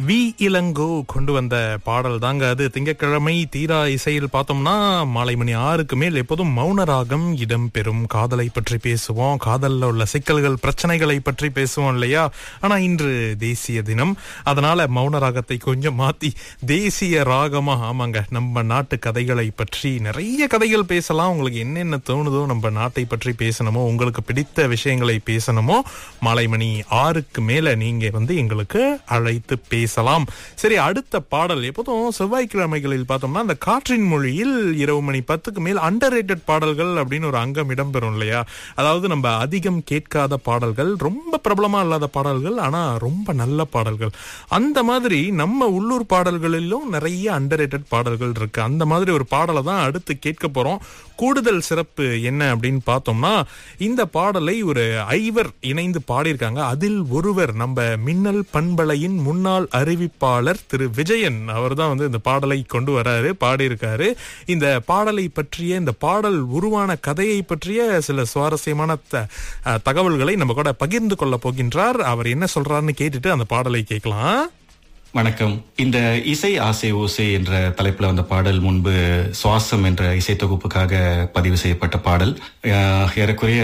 We Ilango கொண்டு வந்த பாடல் தாங்க அது. திங்கட்கிழமை தீரா இசையில் பார்த்தோம்னா மாலை மணி 6க்கு மேல் எப்போதும் மௌன ராகம் இடம்பெறும். காதலை பற்றி பேசுவோம், காதல்ல உள்ள சிக்கல்கள் பிரச்சனைகளை பற்றி பேசுவோம் இல்லையா. ஆனா இன்று தேசிய தினம், அதனால மௌன ராகத்தை கொஞ்சம் மாத்தி தேசிய ராகமா, ஆமாங்க, நம்ம நாட்டு கதைகளை பற்றி நிறைய கதைகள் பேசலாம். உங்களுக்கு என்னென்ன தோணுதோ நம்ம நாட்டை பற்றி பேசணுமோ, உங்களுக்கு பிடித்த விஷயங்களை பேசணுமோ, மாலை மணி 6க்கு மேல நீங்க எங்களுக்கு அழைத்து பேசலாம். சரி, அடுத்த பாடல் எப்போதும் செவ்வாய்க்கிழமைகளில் பார்த்தோம்னா அந்த காற்றின் மொழியில் இரவு மணி 10க்கு மேல் அண்டர் ரேட்டட் பாடல்கள் அப்படின்னு ஒரு அங்கம் இடம்பெறும் இல்லையா. அதாவது நம்ம அதிகம் கேட்காத பாடல்கள், ரொம்ப பிரபலமா இல்லாத பாடல்கள், ஆனா ரொம்ப நல்ல பாடல்கள். அந்த மாதிரி நம்ம உள்ளூர் பாடல்களிலும் நிறைய அண்டர் ரேட்டட் பாடல்கள் இருக்கு. அந்த மாதிரி ஒரு பாடலை தான் அடுத்து கேட்க போறோம். கூடுதல் சிறப்பு என்ன அப்படின்னு பார்த்தோம்னா, இந்த பாடலை ஒரு 5 இணைந்து பாடியிருக்காங்க. அதில் ஒருவர் நம்ம மின்னல் பண்பலையின் முன்னாள் அறிவிப்பாளர் திரு விஜயன். அவர் தான் இந்த பாடலை கொண்டு வராரு, பாடியிருக்காரு. இந்த பாடலை பற்றிய, இந்த பாடல் உருவான கதையை பற்றிய சில சுவாரஸ்யமான தகவல்களை நம்ம கூட பகிர்ந்து கொள்ள போகின்றார். அவர் என்ன சொல்றாருன்னு கேட்டுட்டு அந்த பாடலை கேட்கலாம். வணக்கம். இந்த இசை ஆசை ஓசை என்ற தலைப்புல வந்த பாடல் முன்பு சுவாசம் என்ற இசை தொகுப்புக்காக பதிவு செய்யப்பட்ட பாடல். ஏறக்குறைய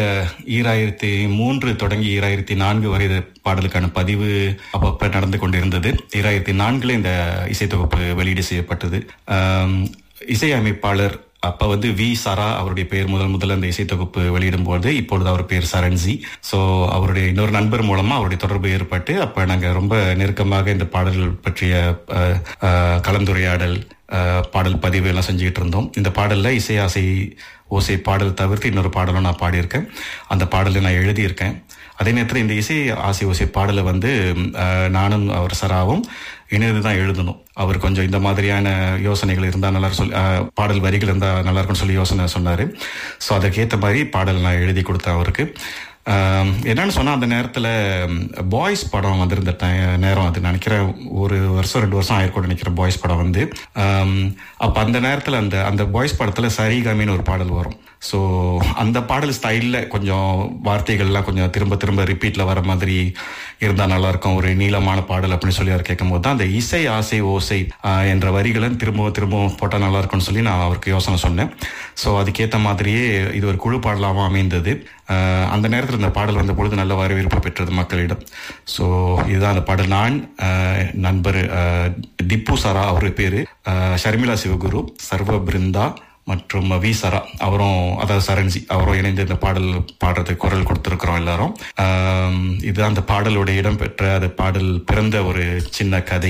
2003 தொடங்கி 2004 வரை பாடலுக்கான பதிவு அப்பப்ப நடந்து கொண்டிருந்தது. 2004 இந்த இசை தொகுப்பு வெளியீடு செய்யப்பட்டது. இசை அமைப்பாளர் அப்ப வி சரா அவருடைய பெயர் முதல்ல அந்த இசை தொகுப்பு வெளியிடும் போது, இப்பொழுது அவர் பேர் சரண்ஜி. சோ அவருடைய இன்னொரு நண்பர் மூலமா அவருடைய தொடர்பு ஏற்பட்டு, அப்ப நாங்க ரொம்ப நெருக்கமாக இந்த பாடல்கள் பற்றிய கலந்துரையாடல், பாடல் பதிவு எல்லாம் செஞ்சுக்கிட்டு இருந்தோம். இந்த பாடல்ல இசை ஆசை ஓசை பாடல் தவிர்த்து இன்னொரு பாடலும் நான் பாடியிருக்கேன். அந்த பாடலை நான் எழுதியிருக்கேன். அதே நேரத்தில் இந்த இசை ஆசை ஓசை பாடலை நானும் அவர் சராவும் இணைந்துதான் எழுதணும். அவர் கொஞ்சம் இந்த மாதிரியான யோசனைகள் இருந்தா நல்லா பாடல் வரிகள் இருந்தா நல்லா இருக்கும்னு சொல்லி யோசனை சொன்னாரு. ஸோ அதற்கேற்ற மாதிரி பாடல் நான் எழுதி கொடுத்தேன் அவருக்கு. என்னன்னு சொன்னா, அந்த நேரத்துல பாய்ஸ் படம் வந்திருந்த நேரம், அது நினைக்கிறேன் 1 வருஷம் 2 வருஷம் ஆயிருக்கும் நினைக்கிறேன். பாய்ஸ் படம் அப்ப அந்த நேரத்துல அந்த பாய்ஸ் படத்துல சரிகமின்னு ஒரு பாடல் வரும். ஸோ அந்த பாடல் ஸ்டைல்ல கொஞ்சம் வார்த்தைகள்லாம் கொஞ்சம் திரும்ப திரும்ப ரிப்பீட்ல வர மாதிரி இருந்தா நல்லா இருக்கும், ஒரு நீளமான பாடல் அப்படின்னு சொல்லி அவர் கேட்கும் போது தான் அந்த இசை ஆசை ஓசை என்ற வரிகளை திரும்பவும் போட்டா நல்லா இருக்கும்னு சொல்லி நான் அவருக்கு யோசனை சொன்னேன். ஸோ அதுக்கேற்ற மாதிரியே இது ஒரு குழு பாடலாமா அமைந்தது. அந்த நேரத்தில் இந்த பாடல் வந்த பொழுது நல்ல வரவேற்பு பெற்றது மக்களிடம். ஸோ இதுதான் அந்த பாடல். நான் நண்பர் திப்பு சரா, அவரு பேரு ஷர்மிளா சிவகுரு, சர்வ பிருந்தா மற்றும் வி சரா அவரும், அதாவது சரண்ஜி அவரும் இணைந்து இந்த பாடல் பாடுறதுக்கு குரல் கொடுத்திருக்கிறோம் எல்லாரும். இது அந்த பாடலோட இடம் பெற்ற, அது பாடல் பிறந்த ஒரு சின்ன கதை.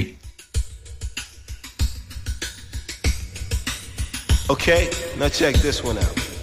Okay, now check this one out.